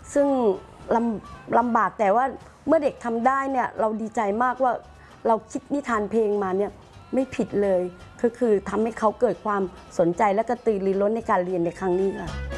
ซึ่งลำบากแต่ว่าเมื่อเด็กทำได้เนี่ยเราดีใจมากว่าเราคิดนิทานเพลงมาเนี่ยไม่ผิดเลยคือทำให้เขาเกิดความสนใจและกระตือรือร้นในการเรียนในครั้งนี้ค่ะ